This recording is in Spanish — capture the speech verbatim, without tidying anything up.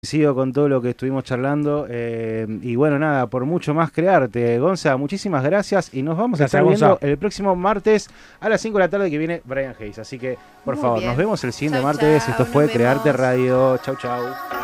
Sigo con todo lo que estuvimos charlando eh, y bueno, nada, por mucho más crearte. Gonza, muchísimas gracias y nos vamos a Gracias, estar viendo Gonza. el próximo martes a las cinco de la tarde que viene Brian Hayes. Así que, por Muy favor, nos bien. vemos el siguiente Chau, martes. Esto chau. Nos fue Crearte vemos. Radio. Chau, chau.